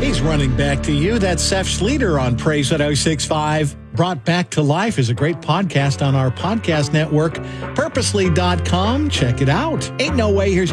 He's running back to you. That's Seth Schleter on Praise 106.5. Brought Back to Life is a great podcast on our podcast network, purposely.com. Check it out. Ain't No Way. Here's